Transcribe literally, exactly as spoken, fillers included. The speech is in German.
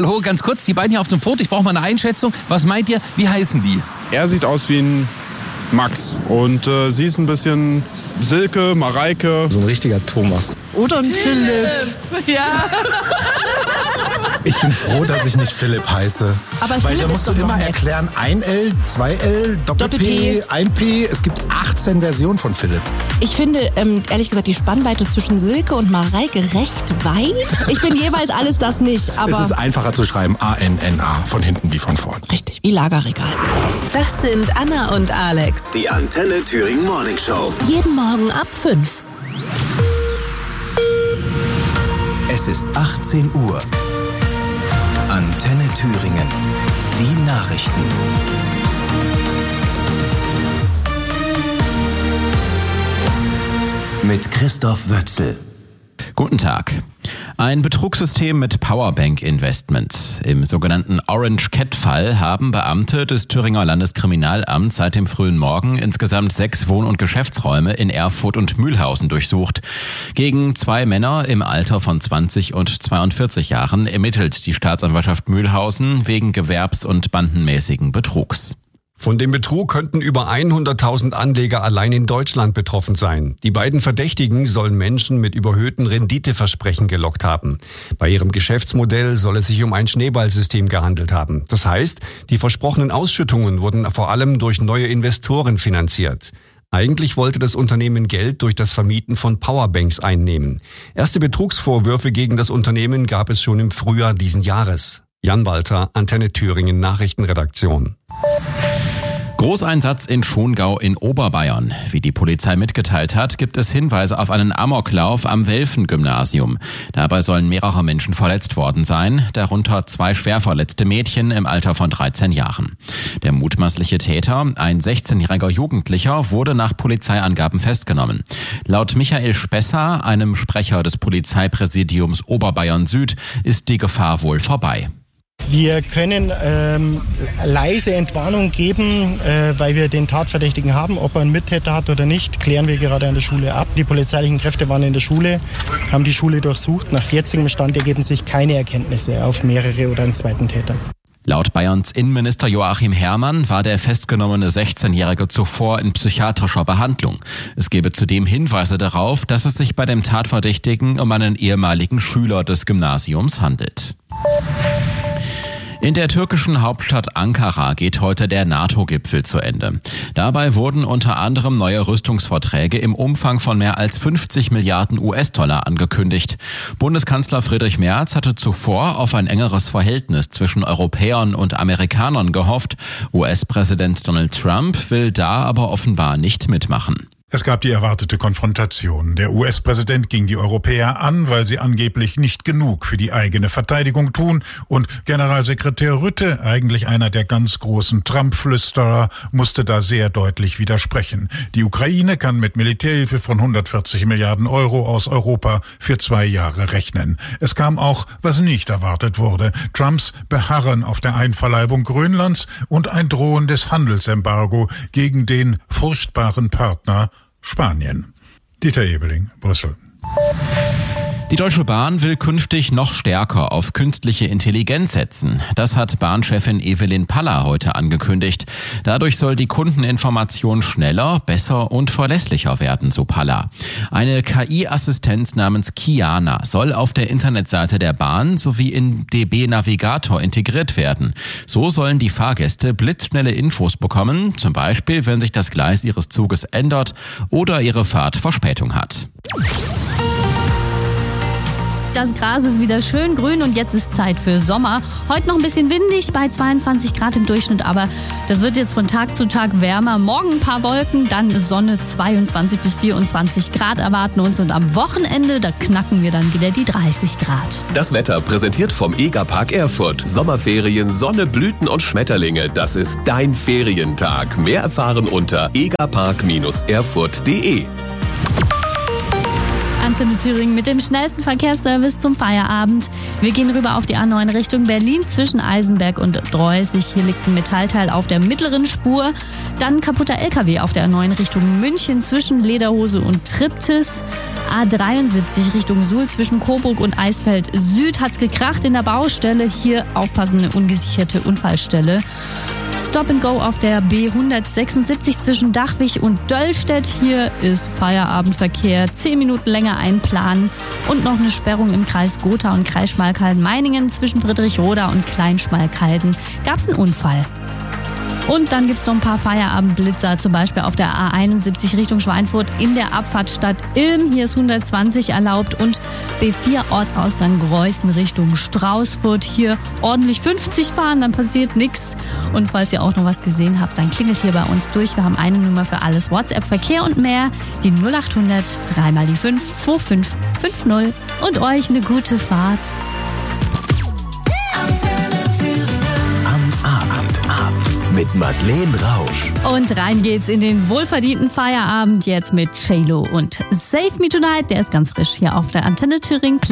Hallo, ganz kurz, die beiden hier auf dem Foto, ich brauche mal eine Einschätzung. Was meint ihr, wie heißen die? Er sieht aus wie ein Max und äh, sie ist ein bisschen Silke, Mareike. So ein richtiger Thomas. Oder ein Philipp. Philipp. Ja. Ich bin froh, dass ich nicht Philipp heiße. Aber Weil Philipp da musst ist du doch immer noch erklären, ein L, zwei L, Doppel-P, Doppel-P. ein P. Es gibt achtzehn Versionen von Philipp. Ich finde, ähm, ehrlich gesagt, die Spannweite zwischen Silke und Mareike recht weit. Ich bin jeweils alles das nicht, aber... Es ist einfacher zu schreiben, A N N A, von hinten wie von vorn. Richtig, wie Lagerregal. Das sind Anna und Alex. Die Antenne Thüringen Morning Show. Jeden Morgen ab fünf. Es ist achtzehn Uhr. Antenne Thüringen. Die Nachrichten. Mit Christoph Wötzel. Guten Tag. Ein Betrugssystem mit Powerbank-Investments. Im sogenannten Orange Cat-Fall haben Beamte des Thüringer Landeskriminalamts seit dem frühen Morgen insgesamt sechs Wohn- und Geschäftsräume in Erfurt und Mühlhausen durchsucht. Gegen zwei Männer im Alter von zwanzig und zweiundvierzig Jahren ermittelt die Staatsanwaltschaft Mühlhausen wegen gewerbs- und bandenmäßigen Betrugs. Von dem Betrug könnten über hunderttausend Anleger allein in Deutschland betroffen sein. Die beiden Verdächtigen sollen Menschen mit überhöhten Renditeversprechen gelockt haben. Bei ihrem Geschäftsmodell soll es sich um ein Schneeballsystem gehandelt haben. Das heißt, die versprochenen Ausschüttungen wurden vor allem durch neue Investoren finanziert. Eigentlich wollte das Unternehmen Geld durch das Vermieten von Powerbanks einnehmen. Erste Betrugsvorwürfe gegen das Unternehmen gab es schon im Frühjahr diesen Jahres. Jan Walter, Antenne Thüringen Nachrichtenredaktion. Großeinsatz in Schongau in Oberbayern. Wie die Polizei mitgeteilt hat, gibt es Hinweise auf einen Amoklauf am Welfen-Gymnasium. Dabei sollen mehrere Menschen verletzt worden sein, darunter zwei schwer verletzte Mädchen im Alter von dreizehn Jahren. Der mutmaßliche Täter, ein sechzehnjähriger Jugendlicher, wurde nach Polizeiangaben festgenommen. Laut Michael Spesser, einem Sprecher des Polizeipräsidiums Oberbayern Süd, ist die Gefahr wohl vorbei. Wir können ähm, leise Entwarnung geben, äh, weil wir den Tatverdächtigen haben. Ob er einen Mittäter hat oder nicht, klären wir gerade an der Schule ab. Die polizeilichen Kräfte waren in der Schule, haben die Schule durchsucht. Nach jetzigem Stand ergeben sich keine Erkenntnisse auf mehrere oder einen zweiten Täter. Laut Bayerns Innenminister Joachim Herrmann war der festgenommene sechzehnjährige zuvor in psychiatrischer Behandlung. Es gebe zudem Hinweise darauf, dass es sich bei dem Tatverdächtigen um einen ehemaligen Schüler des Gymnasiums handelt. In der türkischen Hauptstadt Ankara geht heute der NATO-Gipfel zu Ende. Dabei wurden unter anderem neue Rüstungsverträge im Umfang von mehr als fünfzig Milliarden U S-Dollar angekündigt. Bundeskanzler Friedrich Merz hatte zuvor auf ein engeres Verhältnis zwischen Europäern und Amerikanern gehofft. U S-Präsident Donald Trump will da aber offenbar nicht mitmachen. Es gab die erwartete Konfrontation. Der U S-Präsident ging die Europäer an, weil sie angeblich nicht genug für die eigene Verteidigung tun. Und Generalsekretär Rutte, eigentlich einer der ganz großen Trump-Flüsterer, musste da sehr deutlich widersprechen. Die Ukraine kann mit Militärhilfe von hundertvierzig Milliarden Euro aus Europa für zwei Jahre rechnen. Es kam auch, was nicht erwartet wurde, Trumps Beharren auf der Einverleibung Grönlands und ein drohendes Handelsembargo gegen den furchtbaren Partner Spanien. Dieter Ebeling, Brüssel. Die Deutsche Bahn will künftig noch stärker auf künstliche Intelligenz setzen. Das hat Bahnchefin Evelyn Paller heute angekündigt. Dadurch soll die Kundeninformation schneller, besser und verlässlicher werden, so Paller. Eine K I-Assistenz namens Kiana soll auf der Internetseite der Bahn sowie in D B Navigator integriert werden. So sollen die Fahrgäste blitzschnelle Infos bekommen, zum Beispiel, wenn sich das Gleis ihres Zuges ändert oder ihre Fahrt Verspätung hat. Das Gras ist wieder schön grün und jetzt ist Zeit für Sommer. Heute noch ein bisschen windig bei zweiundzwanzig Grad im Durchschnitt, aber das wird jetzt von Tag zu Tag wärmer. Morgen ein paar Wolken, dann Sonne, zweiundzwanzig bis vierundzwanzig Grad erwarten uns und am Wochenende, da knacken wir dann wieder die dreißig Grad. Das Wetter präsentiert vom Egerpark Erfurt. Sommerferien, Sonne, Blüten und Schmetterlinge, das ist dein Ferientag. Mehr erfahren unter egerpark erfurt punkt de. Antenne Thüringen mit dem schnellsten Verkehrsservice zum Feierabend. Wir gehen rüber auf die A neun Richtung Berlin zwischen Eisenberg und Dreusig. Hier liegt ein Metallteil auf der mittleren Spur. Dann kaputter L K W auf der A neun Richtung München zwischen Lederhose und Triptis. A dreiundsiebzig Richtung Suhl zwischen Coburg und Eisfeld Süd hat's gekracht in der Baustelle. Hier aufpassen, eine ungesicherte Unfallstelle. Stop and Go auf der B hundertsechsundsiebzig zwischen Dachwig und Döllstedt. Hier ist Feierabendverkehr. Zehn Minuten länger einplanen. Und noch eine Sperrung im Kreis Gotha und Kreis Schmalkalden-Meiningen zwischen Friedrichroda und Kleinschmalkalden. Gab's einen Unfall. Und dann gibt's noch ein paar Feierabendblitzer, zum Beispiel auf der A einundsiebzig Richtung Schweinfurt in der Abfahrtstadt Ilm. Hier ist hundertzwanzig erlaubt und B vier Ortsausgang Greußen Richtung Straußfurt. Hier ordentlich fünfzig fahren, dann passiert nichts. Und falls ihr auch noch was gesehen habt, dann klingelt hier bei uns durch. Wir haben eine Nummer für alles WhatsApp, Verkehr und mehr. Die null acht hundert drei mal die fünf zwei fünf fünf null. Und euch eine gute Fahrt. Am Abend mit Madeleine Rausch. Und rein geht's in den wohlverdienten Feierabend jetzt mit J-Lo und Save Me Tonight. Der ist ganz frisch hier auf der Antenne Thüringen.